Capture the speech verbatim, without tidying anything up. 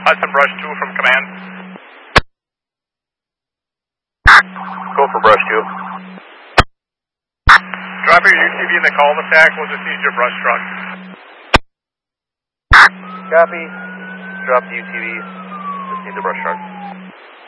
Hudson Brush two from command. Go for Brush two. Drop your U T V in the cul-de-sac, we'll just need your brush truck. Copy. Drop the U T V, just need the brush truck.